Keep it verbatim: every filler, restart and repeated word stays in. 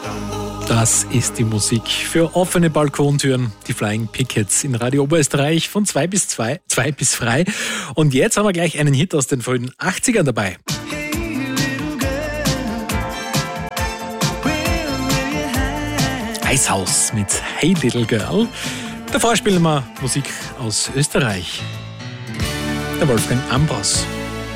Das ist die Musik für offene Balkontüren, die Flying Pickets in Radio Oberösterreich von zwei bis zwei, zwei bis frei. Und jetzt haben wir gleich einen Hit aus den frühen achtzigern dabei. Eishaus mit Hey Little Girl. Davor spielen wir Musik aus Österreich. Der Wolfgang Ambros.